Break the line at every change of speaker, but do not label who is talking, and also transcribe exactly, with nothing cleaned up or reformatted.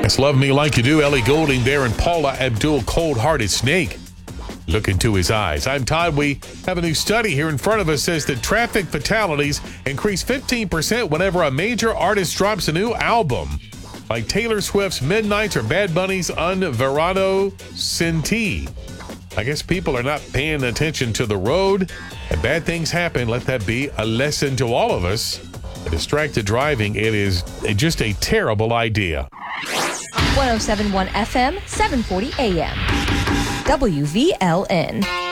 That's Love Me Like You Do, Ellie Goulding there, and Paula Abdul, Cold-Hearted Snake. Look into his eyes. I'm Todd. We have a new study here in front of us says that traffic fatalities increase fifteen percent whenever a major artist drops a new album, like Taylor Swift's Midnights or Bad Bunny's Un Verano Sin Ti. I guess people are not paying attention to the road, and bad things happen. Let that be a lesson to all of us. Distracted driving, it is just a terrible idea.
one oh seven point one F M, seven forty A M. W V L N.